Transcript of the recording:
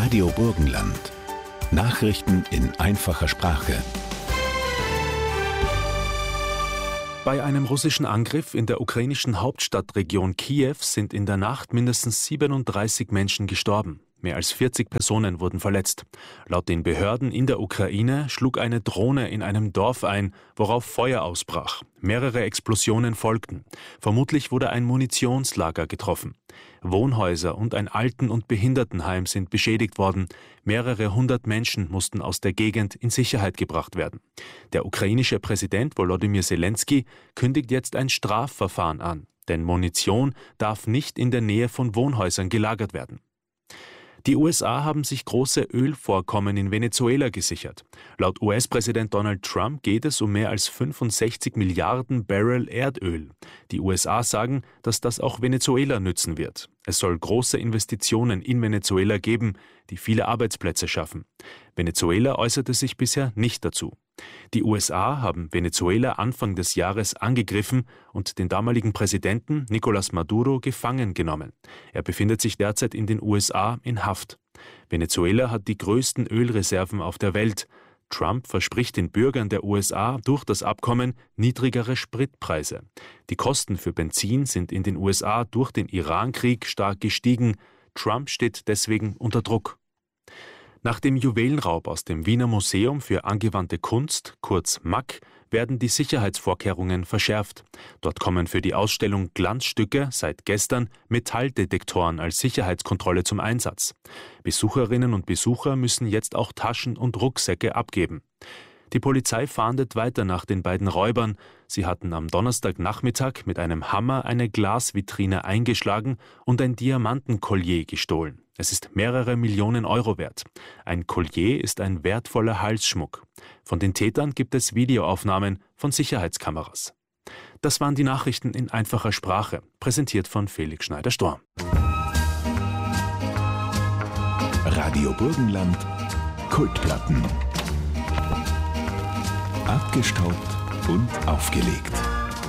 Radio Burgenland. Nachrichten in einfacher Sprache. Bei einem russischen Angriff in der ukrainischen Hauptstadtregion Kiew sind in der Nacht mindestens 37 Menschen gestorben. Mehr als 40 Personen wurden verletzt. Laut den Behörden in der Ukraine schlug eine Drohne in einem Dorf ein, worauf Feuer ausbrach. Mehrere Explosionen folgten. Vermutlich wurde ein Munitionslager getroffen. Wohnhäuser und ein Alten- und Behindertenheim sind beschädigt worden. Mehrere hundert Menschen mussten aus der Gegend in Sicherheit gebracht werden. Der ukrainische Präsident Volodymyr Zelensky kündigt jetzt ein Strafverfahren an. Denn Munition darf nicht in der Nähe von Wohnhäusern gelagert werden. Die USA haben sich große Ölvorkommen in Venezuela gesichert. Laut US-Präsident Donald Trump geht es um mehr als 65 Milliarden Barrel Erdöl. Die USA sagen, dass das auch Venezuela nützen wird. Es soll große Investitionen in Venezuela geben, die viele Arbeitsplätze schaffen. Venezuela äußerte sich bisher nicht dazu. Die USA haben Venezuela Anfang des Jahres angegriffen und den damaligen Präsidenten Nicolás Maduro gefangen genommen. Er befindet sich derzeit in den USA in Haft. Venezuela hat die größten Ölreserven auf der Welt. Trump verspricht den Bürgern der USA durch das Abkommen niedrigere Spritpreise. Die Kosten für Benzin sind in den USA durch den Irankrieg stark gestiegen. Trump steht deswegen unter Druck. Nach dem Juwelenraub aus dem Wiener Museum für angewandte Kunst, kurz MAK, werden die Sicherheitsvorkehrungen verschärft. Dort kommen für die Ausstellung Glanzstücke seit gestern Metalldetektoren als Sicherheitskontrolle zum Einsatz. Besucherinnen und Besucher müssen jetzt auch Taschen und Rucksäcke abgeben. Die Polizei fahndet weiter nach den beiden Räubern. Sie hatten am Donnerstagnachmittag mit einem Hammer eine Glasvitrine eingeschlagen und ein Diamantenkollier gestohlen. Es ist mehrere Millionen Euro wert. Ein Kollier ist ein wertvoller Halsschmuck. Von den Tätern gibt es Videoaufnahmen von Sicherheitskameras. Das waren die Nachrichten in einfacher Sprache, präsentiert von Felix Schneider-Storm. Radio Burgenland, Kultplatten. Abgestaubt und aufgelegt.